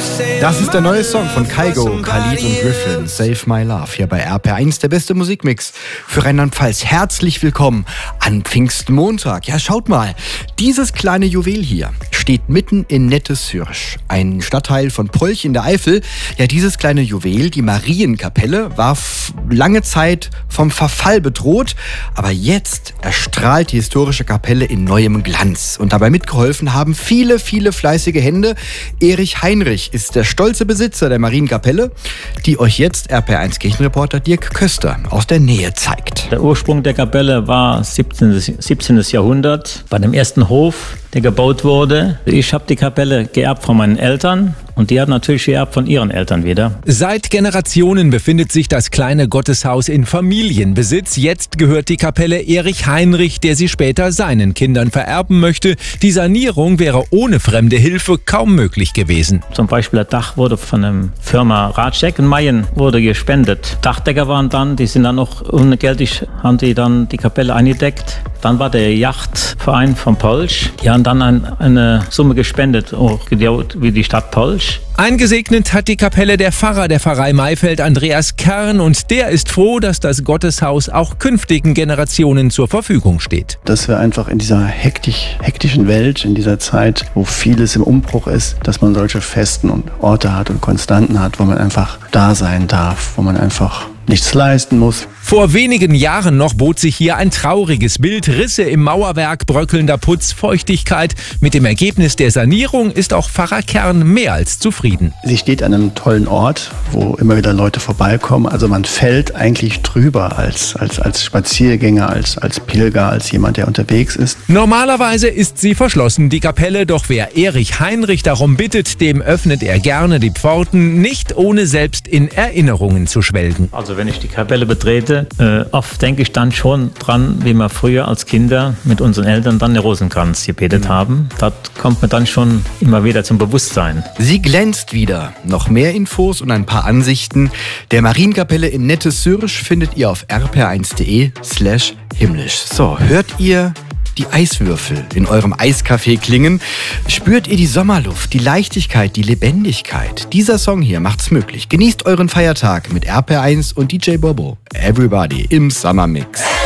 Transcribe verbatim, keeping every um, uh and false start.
Das ist der neue Song von Kygo, Khalid und Griffin, Save My Love, hier bei R P R eins, der beste Musikmix für Rheinland-Pfalz. Herzlich willkommen an Pfingstmontag. Ja, schaut mal, dieses kleine Juwel hier steht mitten in Nettesürsch, ein Stadtteil von Polch in der Eifel. Ja, dieses kleine Juwel, die Marienkapelle, war lange Zeit vom Verfall bedroht, aber jetzt erstrahlt die historische Kapelle in neuem Glanz. Und dabei mitgeholfen haben viele, viele fleißige Hände. Erich Heinrich ist der stolze Besitzer der Marienkapelle, die euch jetzt R P R eins Kirchenreporter Dirk Köster aus der Nähe zeigt. Der Ursprung der Kapelle war siebzehnten Jahrhundert bei dem ersten Hof, der gebaut wurde. Ich habe die Kapelle geerbt von meinen Eltern und die haben natürlich geerbt von ihren Eltern wieder. Seit Generationen befindet sich das kleine Gotteshaus in Familienbesitz. Jetzt gehört die Kapelle Erich Heinrich, der sie später seinen Kindern vererben möchte. Die Sanierung wäre ohne fremde Hilfe kaum möglich gewesen. Zum Beispiel das Dach wurde von der Firma Ratschek in Mayen wurde gespendet. Dachdecker waren dann, die sind dann noch ungeldig, haben die dann die Kapelle eingedeckt. Dann war der Yachtverein von Polch. Die haben dann ein, eine Summe gespendet, auch wie die Stadt Polch. Eingesegnet hat die Kapelle der Pfarrer der Pfarrei Maifeld, Andreas Kern, und der ist froh, dass das Gotteshaus auch künftigen Generationen zur Verfügung steht. Dass wir einfach in dieser hektisch, hektischen Welt, in dieser Zeit, wo vieles im Umbruch ist, dass man solche Festen und Orte hat und Konstanten hat, wo man einfach da sein darf, wo man einfach nichts leisten muss. Vor wenigen Jahren noch bot sich hier ein trauriges Bild. Risse im Mauerwerk, bröckelnder Putz, Feuchtigkeit. Mit dem Ergebnis der Sanierung ist auch Pfarrer Kern mehr als zufrieden. Sie steht an einem tollen Ort, wo immer wieder Leute vorbeikommen. Also man fällt eigentlich drüber als, als, als Spaziergänger, als, als Pilger, als jemand, der unterwegs ist. Normalerweise ist sie verschlossen, die Kapelle. Doch wer Erich Heinrich darum bittet, dem öffnet er gerne die Pforten, nicht ohne selbst in Erinnerungen zu schwelgen. Also wenn ich die Kapelle betrete, Äh, oft denke ich dann schon dran, wie wir früher als Kinder mit unseren Eltern dann den Rosenkranz gebetet haben. Das kommt mir dann schon immer wieder zum Bewusstsein. Sie glänzt wieder. Noch mehr Infos und ein paar Ansichten der Marienkapelle in Nettesürsch findet ihr auf r p r eins punkt d e slash himmlisch. So, hört ihr die Eiswürfel in eurem Eiskaffee klingen? Spürt ihr die Sommerluft, die Leichtigkeit, die Lebendigkeit? Dieser Song hier macht's möglich. Genießt euren Feiertag mit R P R eins und D J Bobo. Everybody im Summer Mix.